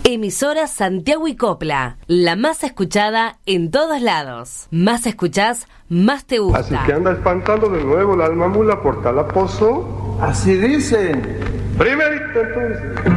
Emisora Santiago y Copla, la más escuchada en todos lados. Más escuchás, más te gusta. Así que anda espantando de nuevo el alma mula por tal aposo. Así dicen. Primerito entonces.